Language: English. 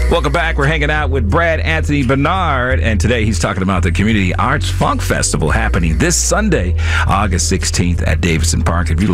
Welcome back. We're hanging out with Brad Anthony Bernard, and today he's talking about the Community Arts Funk Festival happening this Sunday, August 16th at Davidson Park. If you